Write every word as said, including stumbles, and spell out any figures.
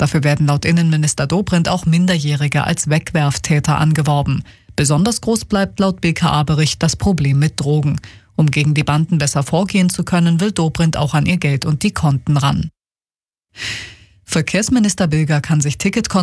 Dafür werden laut Innenminister Dobrindt auch Minderjährige als Wegwerftäter angeworben. Besonders groß bleibt laut B K A-Bericht das Problem mit Drogen. Um gegen die Banden besser vorgehen zu können, will Dobrindt auch an ihr Geld und die Konten ran. Verkehrsminister Bilger kann sich Ticketkonten